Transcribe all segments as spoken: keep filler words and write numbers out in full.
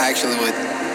actually would.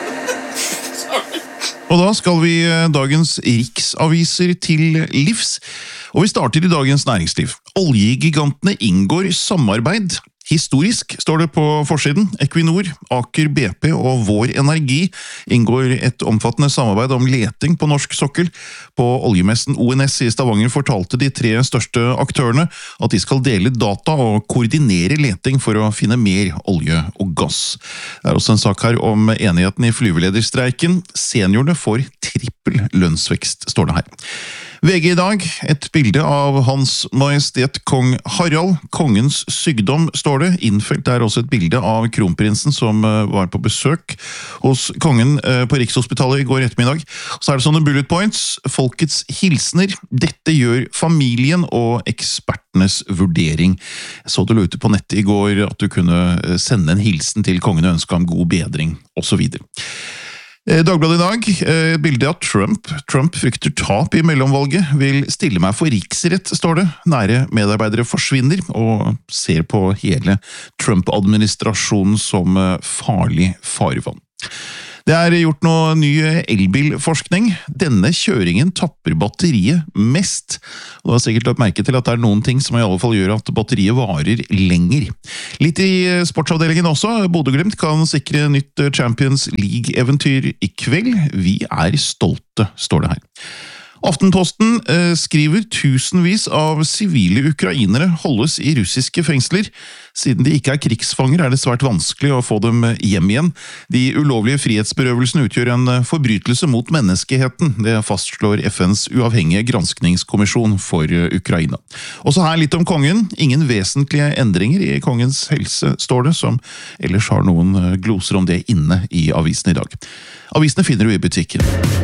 Og da skal vi dagens riksaviser til livs, og vi starter i Dagens Næringsliv. Oljegigantene inngår samarbeid. Historisk, står det på forsiden. Equinor, Aker B P og Vår Energi inngår et omfattende samarbeid om leting på norsk sokkel. På oljemessen O N S i Stavanger fortalte de tre største aktørene at de skal dele data og koordinere leting for å finne mer olje og gass. Det er også en sak her om enigheten i flyvelederstreiken. Seniorene får trippel lønnsvekst, står det her. V G i dag, et bilde av Hans Majestet Kong Harald. Kongens sykdom, står det. Innfelt er også et bilde av kronprinsen som var på besøk hos kongen på Rikshospitalet i går ettermiddag. Så er det sånne bullet points. Folkets hilsner. Dette gjør familien og ekspertenes vurdering. Jeg så du la ute på nettet i går at du kunne sende en hilsen til kongen og ønske ham god bedring, og så videre. Dagbladet i dag, bildet av Trump. Trump frykter tap i mellomvalget, vil stille meg for riksrett, står det. Nære medarbeidere forsvinner, og ser på hele Trump-administrasjonen som farlig farvann. Det er gjort noe ny elbilforskning. Denne kjøringen tapper batteriet mest. Og du har sikkert lagt merke til at det er noen ting som i alle fall gjør at batteriet varer lenger. Litt i sportsavdelingen også. Bodø/Glimt kan sikre nytt Champions League-eventyr i kveld. Vi er stolte, står det her. Aftenposten eh, skriver tusenvis av sivile ukrainere holdes i russiske fengsler. Siden de ikke er krigsfanger er det svært vanskelig å få dem hjem igjen. De ulovlige frihetsberøvelsene utgjør en forbrytelse mot menneskeheten. Det fastslår F N's uavhengige granskningskommisjon for Ukraina. Også her litt om kongen. Ingen vesentlige endringer i kongens helse, står det, som ellers har noen gloser om det inne i avisen i dag. Avisene finner du i butikken.